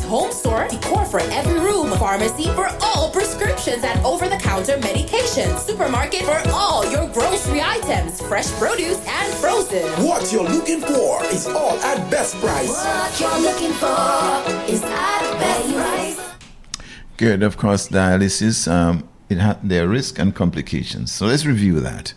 home store, decor for every room, pharmacy for all prescriptions and over-the-counter medications, supermarket for all your grocery items, fresh produce and frozen. What you're looking for is all at best price. What you're looking for is at best price. Good. Of course, dialysis, there are risks and complications. So let's review that.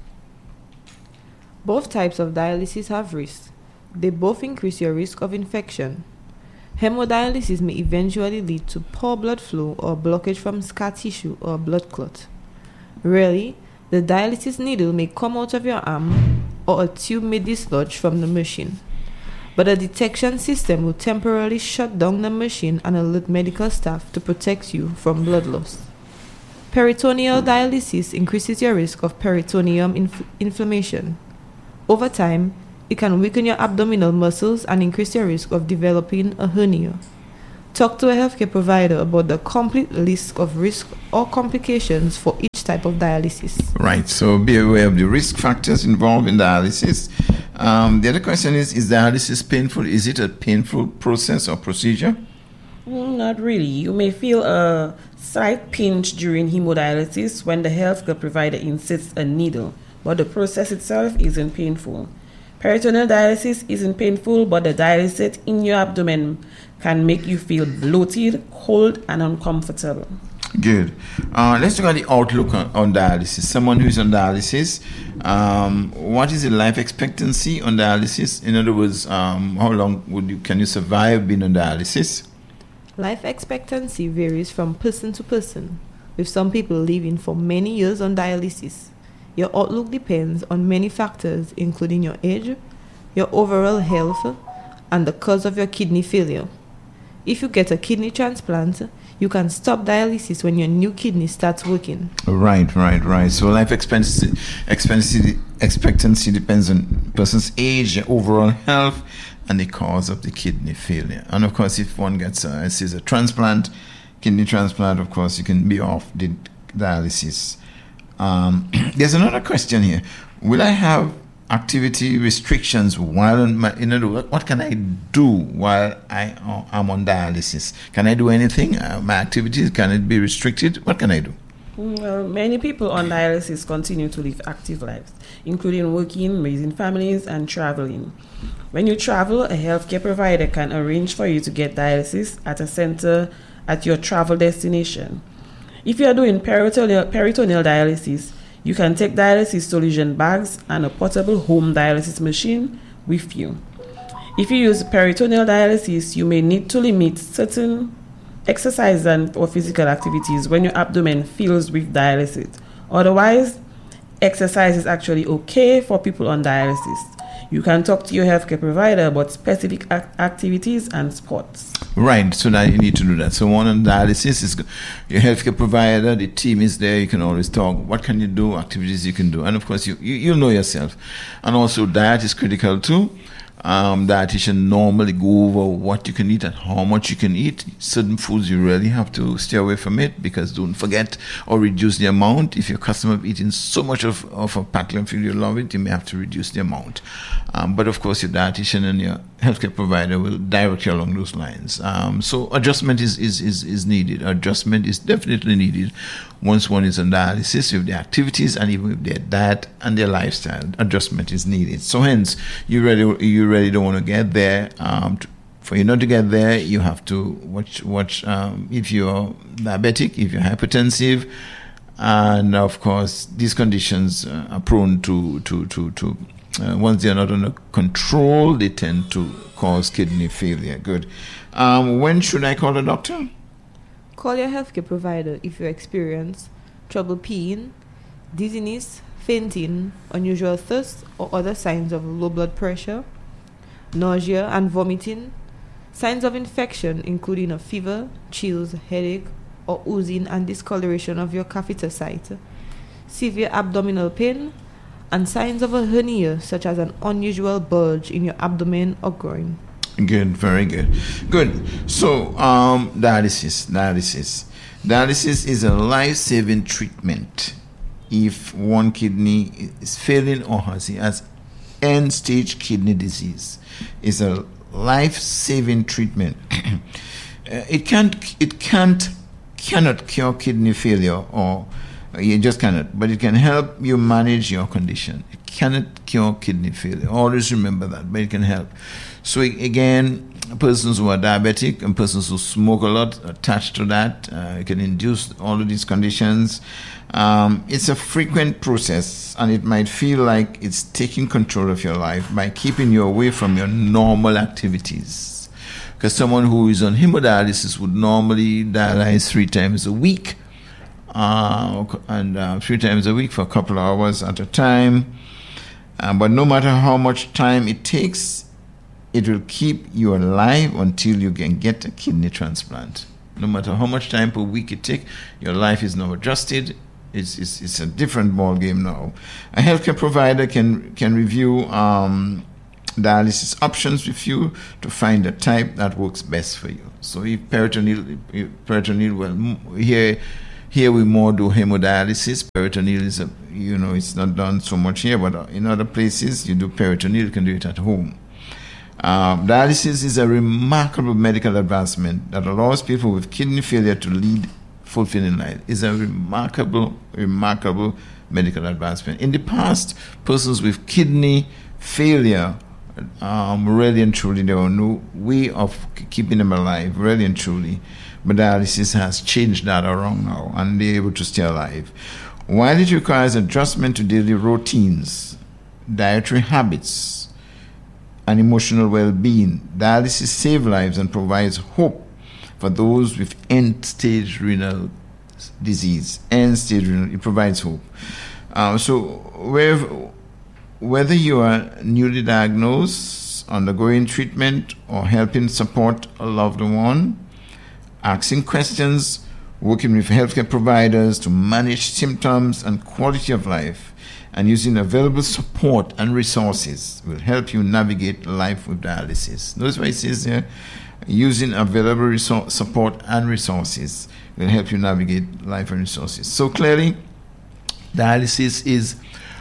Both types of dialysis have risks. They both increase your risk of infection. Hemodialysis may eventually lead to poor blood flow or blockage from scar tissue or blood clot. Rarely, the dialysis needle may come out of your arm or a tube may dislodge from the machine. But a detection system will temporarily shut down the machine and alert medical staff to protect you from blood loss. Peritoneal dialysis increases your risk of peritoneum inflammation. Over time, it can weaken your abdominal muscles and increase your risk of developing a hernia. Talk to a healthcare provider about the complete list of risk or complications for each type of dialysis. Right, so be aware of the risk factors involved in dialysis. The other question is dialysis painful? Is it a painful process or procedure? Not really. You may feel a slight pinch during hemodialysis when the healthcare provider inserts a needle, but the process itself isn't painful. Peritoneal dialysis isn't painful, but the dialysis in your abdomen can make you feel bloated, cold, and uncomfortable. Good. Let's look at the outlook on dialysis. Someone who is on dialysis, what is the life expectancy on dialysis? In other words, how long can you survive being on dialysis? Life expectancy varies from person to person, with some people living for many years on dialysis. Your outlook depends on many factors, including your age, your overall health, and the cause of your kidney failure. If you get a kidney transplant, you can stop dialysis when your new kidney starts working. Right. So life expectancy depends on person's age, their overall health, and the cause of the kidney failure. And of course, if one gets a kidney transplant, of course, you can be off the dialysis. There's another question here. Will I have activity restrictions while in other words, what can I do while I'm on dialysis? Can I do anything? My activities, can it be restricted? What can I do? Well, many people on dialysis continue to live active lives, including working, raising families, and traveling. When you travel, a healthcare provider can arrange for you to get dialysis at a center at your travel destination. If you are doing peritoneal dialysis, you can take dialysis solution bags and a portable home dialysis machine with you. If you use peritoneal dialysis, you may need to limit certain exercise or physical activities when your abdomen fills with dialysis. Otherwise, exercise is actually okay for people on dialysis. You can talk to your healthcare provider about specific activities and sports. Right, so now you need to do that. So one on dialysis is your healthcare provider, the team is there, you can always talk. What can you do, activities you can do. And of course, you'll know yourself. And also diet is critical too. Dietitian normally go over what you can eat and how much you can eat. Certain foods you really have to stay away from it, because don't forget or reduce the amount. If your customer is eating so much of a pattern food you love it, you may have to reduce the amount. But of course your dietitian and your healthcare provider will direct you along those lines. So adjustment is needed. Adjustment is definitely needed once one is on dialysis with their activities and even with their diet and their lifestyle. Adjustment is needed. So hence, you really don't want to get there. For you not to get there, you have to watch if you're diabetic, if you're hypertensive, and of course these conditions are prone to once they are not under control, they tend to cause kidney failure. Good. When should I call a doctor? Call your healthcare provider if you experience trouble peeing, dizziness, fainting, unusual thirst, or other signs of low blood pressure, nausea and vomiting, signs of infection including a fever, chills, headache, or oozing and discoloration of your catheter site, severe abdominal pain, and signs of a hernia such as an unusual bulge in your abdomen or groin. Good, very good. Good. So, dialysis. Dialysis is a life-saving treatment if one kidney is failing or has end-stage kidney disease. It's a life-saving treatment. cannot cure kidney failure, or you just cannot, but it can help you manage your condition. It cannot cure kidney failure. Always remember that, but it can help. So again, persons who are diabetic and persons who smoke a lot attached to that, it can induce all of these conditions. It's a frequent process, and it might feel like it's taking control of your life by keeping you away from your normal activities. Because someone who is on hemodialysis would normally dialyze 3 times a week, and 3 times a week for a couple of hours at a time. But no matter how much time it takes, it will keep you alive until you can get a kidney transplant. No matter how much time per week it takes, your life is now adjusted. It's a different ball game now. A healthcare provider can review dialysis options with you to find the type that works best for you. So if peritoneal, well, here we more do hemodialysis. Peritoneal is it's not done so much here, but in other places you do peritoneal. You can do it at home. Dialysis is a remarkable medical advancement that allows people with kidney failure to lead fulfilling life. It's a remarkable medical advancement. In the past, persons with kidney failure, really and truly, there were no way of keeping them alive, really and truly. But dialysis has changed that around now, and they're able to stay alive. While it requires adjustment to daily routines, dietary habits, and emotional well-being, dialysis saves lives and provides hope for those with end-stage renal disease. End-stage renal, it provides hope. So whether you are newly diagnosed, undergoing treatment, or helping support a loved one, asking questions, working with healthcare providers to manage symptoms and quality of life, and using available support and resources will help you navigate life with dialysis. Notice what it says there. Using available support and resources will help you navigate life and resources. So clearly, dialysis is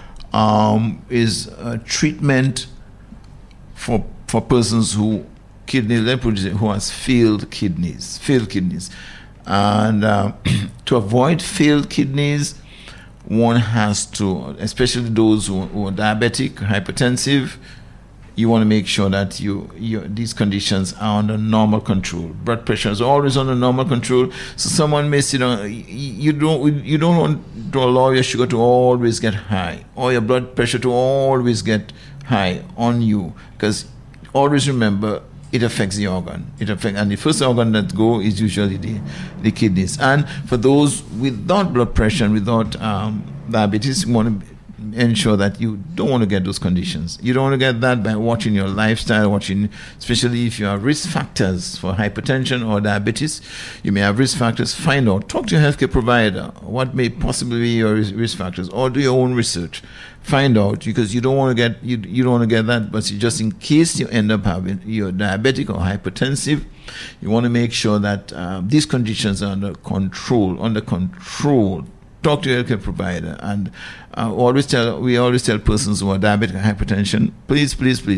a treatment for persons who has failed kidneys. And to avoid failed kidneys, one has to, especially those who are diabetic, hypertensive, you want to make sure that these conditions are under normal control. Blood pressure is always under normal control. So someone may sit on, you don't want to allow your sugar to always get high or your blood pressure to always get high on you, because always remember, it affects the organ. And the first organ that go is usually the kidneys. And for those without blood pressure and without diabetes, you want to ensure that you don't want to get those conditions. You don't want to get that by watching your lifestyle, especially if you have risk factors for hypertension or diabetes. You may have risk factors. Find out. Talk to your healthcare provider. What may possibly be your risk factors, or do your own research. Find out, because you don't want to get you don't want to get that, but just in case you end up having you're diabetic or hypertensive, you want to make sure that these conditions are under control. Talk to your healthcare provider, and we always tell persons who are diabetic and hypertension, please,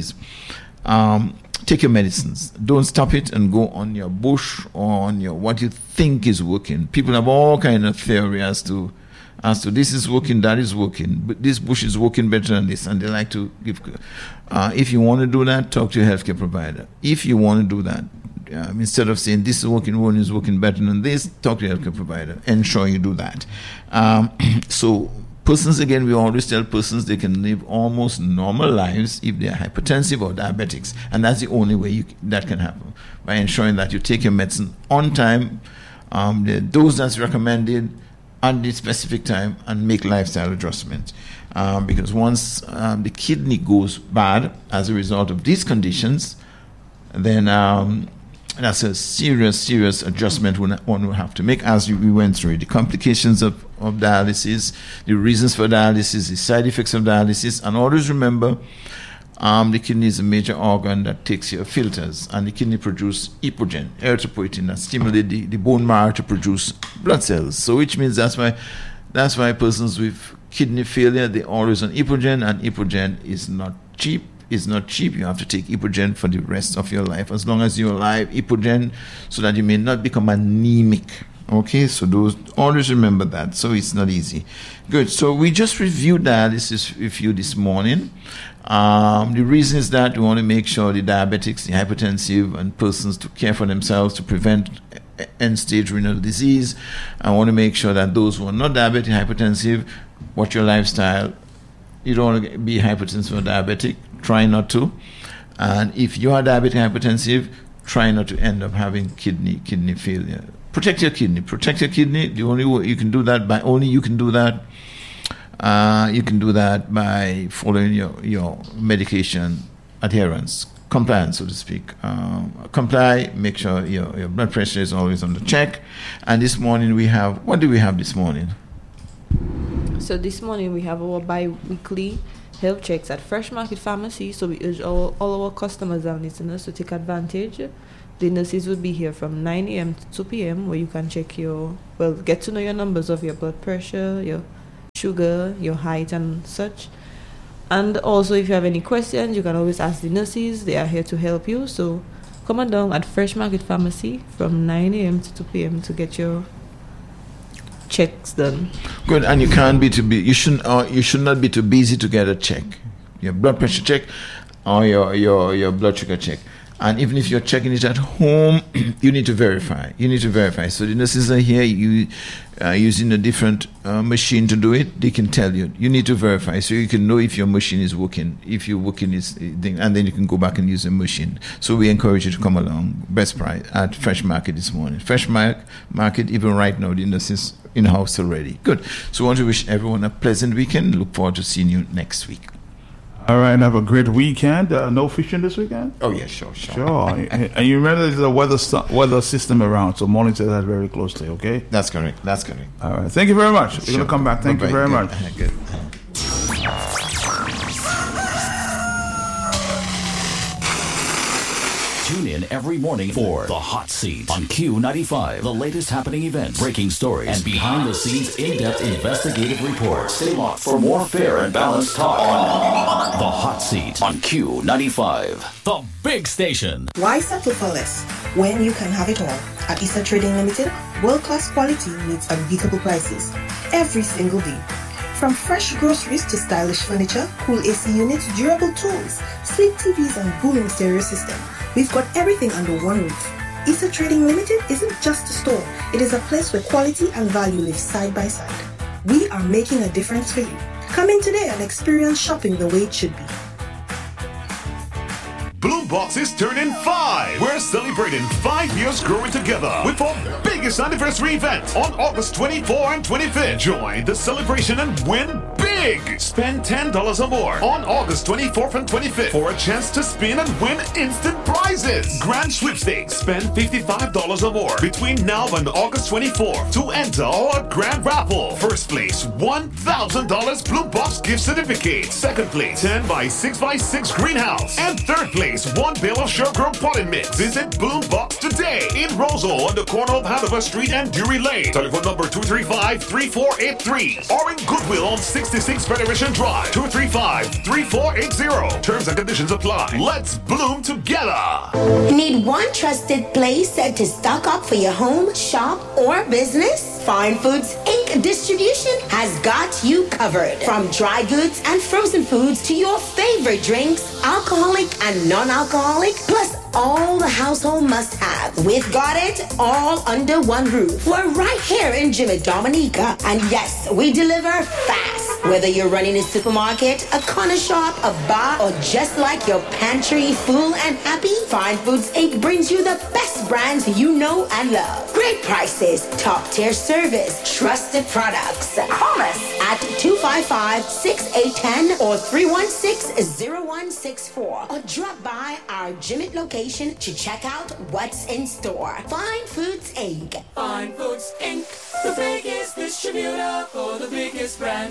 take your medicines. Don't stop it and go on your bush or on your what you think is working. People have all kind of theory as to this is working, that is working, but this bush is working better than this, and they like to give. If you want to do that, talk to your healthcare provider. If you want to do that, instead of saying this is working, one is working better than this, talk to your healthcare provider. Ensure you do that. So persons, again, we always tell persons they can live almost normal lives if they are hypertensive or diabetics, and that's the only way that can happen, by ensuring that you take your medicine on time, the dose that's recommended, at the specific time, and make lifestyle adjustments. Because once the kidney goes bad as a result of these conditions, then that's a serious adjustment one will have to make, as we went through the complications of dialysis, the reasons for dialysis, the side effects of dialysis. And always remember, the kidney is a major organ that takes your filters, and the kidney produces epogen, erythropoietin, that stimulate the bone marrow to produce blood cells. So which means that's why persons with kidney failure, they're always on epogen, and epogen is not cheap. is not cheap. You have to take Epogen for the rest of your life. As long as you're alive, Epogen, so that you may not become anemic. Okay, so always remember that. So it's not easy. Good. So we just reviewed dialysis with you this morning. The reason is that we want to make sure the diabetics, the hypertensive, and persons to care for themselves to prevent end-stage renal disease. I want to make sure that those who are not diabetic, hypertensive, watch your lifestyle. You don't want to be hypertensive or diabetic. Try not to. And if you are diabetic, hypertensive, try not to end up having kidney failure. Protect your kidney. Protect your kidney. The only way you can do that you can do that by following your medication adherence, compliance, so to speak. Comply. Make sure your blood pressure is always under check. And this morning what do we have this morning? So this morning we have our bi-weekly health checks at Fresh Market Pharmacy. So we urge all our customers and listeners to take advantage. The nurses will be here from 9 a.m. to 2 p.m. where you can check get to know your numbers of your blood pressure, your sugar, your height and such. And also if you have any questions, you can always ask the nurses. They are here to help you. So come on down at Fresh Market Pharmacy from 9 a.m. to 2 p.m. to get your checks done. Good. And you can't be you should not be too busy to get a check. Your blood pressure check or your blood sugar check. And even if you're checking it at home, you need to verify. So the nurses are here. You using a different machine to do it. They can tell you. You need to verify so you can know if your machine is working. If your working is, and then you can go back and use the machine. So we encourage you to come along. Best price at Fresh Market this morning. Fresh Market, even right now, the nurses in house already. Good. So I want to wish everyone a pleasant weekend. Look forward to seeing you next week. All right, have a great weekend. No fishing this weekend? Oh, yeah, sure. And you remember there's a weather system around, so monitor that very closely, okay? That's correct. All right, thank you very much. We're going to come back. Thank you very much. Good. Tune in every morning for The Hot Seat on Q95. The latest happening events, breaking stories, and behind-the-scenes in-depth investigative reports. Stay locked for more fair and balanced talk on The Hot Seat on Q95. The big station. Why settle for less when you can have it all? At Issa Trading Limited, world-class quality meets unbeatable prices every single day. From fresh groceries to stylish furniture, cool AC units, durable tools, sleek TVs, and booming stereo system, we've got everything under one roof. Issa Trading Limited isn't just a store. It is a place where quality and value live side by side. We are making a difference for you. Come in today and experience shopping the way it should be. Bloom Box is turning 5. We're celebrating 5 years growing together with our biggest anniversary event on August 24 and 25th. Join the celebration and win big. Spend $10 or more on August 24th and 25th for a chance to spin and win instant prizes. Grand sweepstakes. Spend $55 or more between now and August 24th to enter our grand raffle. First place, $1,000 Bloom Box gift certificate. Second place, 10 by 6 by 6 greenhouse. And third place, 1 bale of sugar potting mix. Visit Bloom Box today in Rosal on the corner of Hanover Street and Dury Lane. Telephone number 235-3483 or in Goodwill on 66 Federation Drive, 235-3480. Terms and conditions apply. Let's bloom together. Need one trusted place to stock up for your home, shop, or business? Fine Foods Inc. Distribution has got you covered. From dry goods and frozen foods to your favorite drinks, alcoholic and non-alcoholic, plus all the household must-have. We've got it all under one roof. We're right here in Jimmy Dominica. And yes, we deliver fast. Whether you're running a supermarket, a corner shop, a bar, or just like your pantry full and happy, Fine Foods Inc. brings you the best brands you know and love. Great prices, top-tier service, trusted products. Call us at 255-6810 or 316-0164 or drop by our Jimmy location to check out what's in store. Fine Foods Inc. Fine Foods Inc. The biggest distributor for the biggest brand.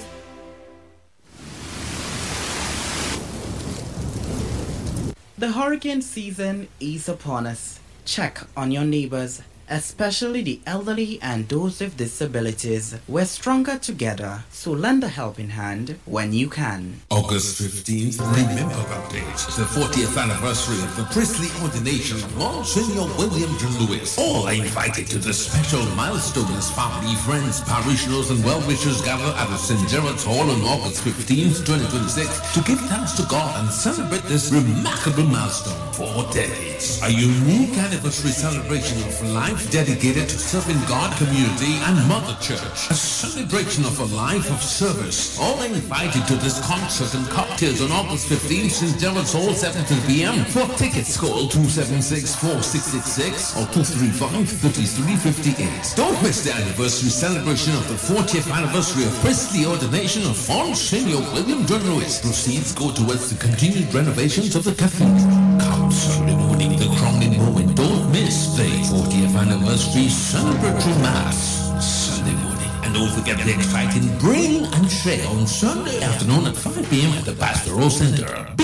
The hurricane season is upon us. Check on your neighbors especially the elderly and those with disabilities. We're stronger together, so lend a helping hand when you can. August 15th, remember that date, the 40th anniversary of the priestly ordination of Monsignor William John Lewis. All are invited to this special milestone as family, friends, parishioners, and well-wishers gather at the St. Gerard's Hall on August 15th, 2026 to give thanks to God and celebrate this remarkable milestone. 4 decades. A unique anniversary celebration of life dedicated to serving God, community, and Mother Church. A celebration of a life of service. All invited to this concert and cocktails on August 15th, St. Gerard's Hall, 7:30 p.m. For tickets, call 276-4666 or 235-3358. Don't miss the anniversary celebration of the 40th anniversary of priestly ordination of Monsignor William John Lewis. Proceeds go towards the continued renovations of the cathedral. Come Sunday morning, the crowning moment. Don't miss the 40th anniversary celebratory mass. Sunday morning. And don't forget the exciting Bring and Share on Sunday afternoon at 5 p.m. at the Pastoral Center.